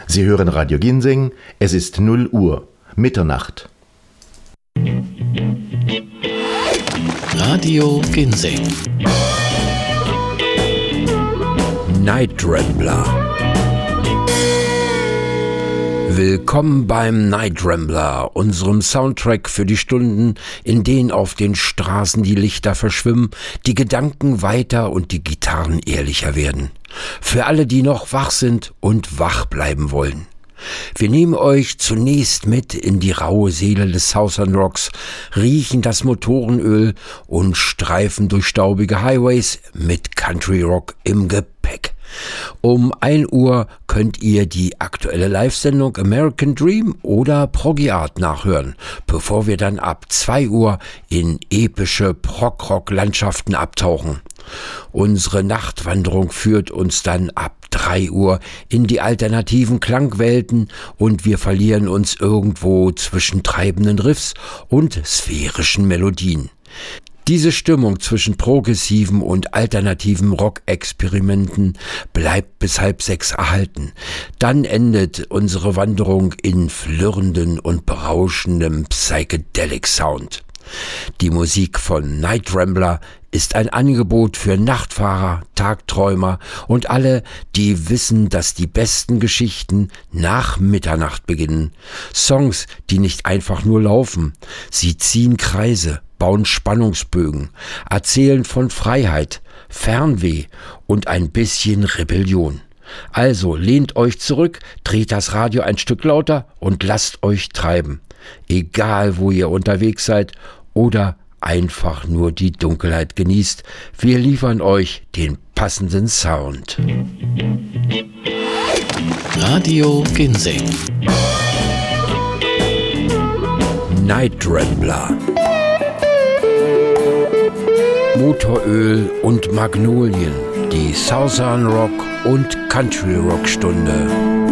Sie hören Radio Ginseng, es ist 0 Uhr, Mitternacht. Radio Ginseng. Night Rambler. Willkommen beim Night Rambler, unserem Soundtrack für die Stunden, in denen auf den Straßen die Lichter verschwimmen, die Gedanken weiter und die Gitarren ehrlicher werden. Für alle, die noch wach sind und wach bleiben wollen. Wir nehmen euch zunächst mit in die raue Seele des Southern Rocks, riechen das Motorenöl und streifen durch staubige Highways mit Country Rock im Gepäck. Um 1 Uhr könnt ihr die aktuelle Live-Sendung American Dream oder Proggy Art nachhören, bevor wir dann ab 2 Uhr in epische Prog-Rock-Landschaften abtauchen. Unsere Nachtwanderung führt uns dann ab 3 Uhr in die alternativen Klangwelten und wir verlieren uns irgendwo zwischen treibenden Riffs und sphärischen Melodien. Diese Stimmung zwischen progressiven und alternativen Rock-Experimenten bleibt bis 5:30 erhalten. Dann endet unsere Wanderung in flirrenden und berauschendem Psychedelic Sound. Die Musik von Night Rambler ist ein Angebot für Nachtfahrer, Tagträumer und alle, die wissen, dass die besten Geschichten nach Mitternacht beginnen. Songs, die nicht einfach nur laufen. Sie ziehen Kreise, bauen Spannungsbögen, erzählen von Freiheit, Fernweh und ein bisschen Rebellion. Also lehnt euch zurück, dreht das Radio ein Stück lauter und lasst euch treiben. Egal, wo ihr unterwegs seid oder einfach nur die Dunkelheit genießt, wir liefern euch den passenden Sound. Radio Ginseng. Night Rambler. Motoröl und Magnolien, die Southern Rock und Country Rock Stunde.